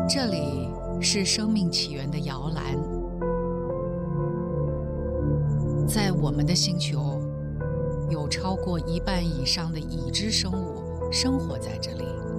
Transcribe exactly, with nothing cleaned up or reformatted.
这里是生命起源的摇篮，在我们的星球，有超过一半以上的已知生物生活在这里。